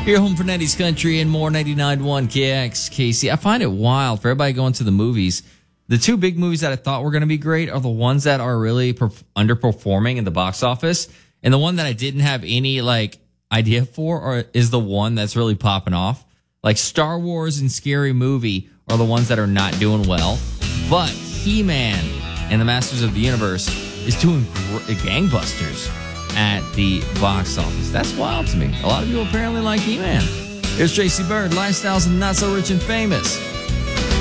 Here, home for 90s country and more. 99.1 KXKC. I find it wild for everybody going to the movies. The two big movies that I thought were going to be great are the ones that are really underperforming in the box office. And the one that I didn't have any idea for is the one that's really popping off. Like Star Wars and Scary Movie are the ones that are not doing well. But He-Man and the Masters of the Universe is doing gangbusters at the box office. That's wild to me. A lot of people apparently like He-Man. Here's Tracy Bird, Lifestyles and Not So Rich and Famous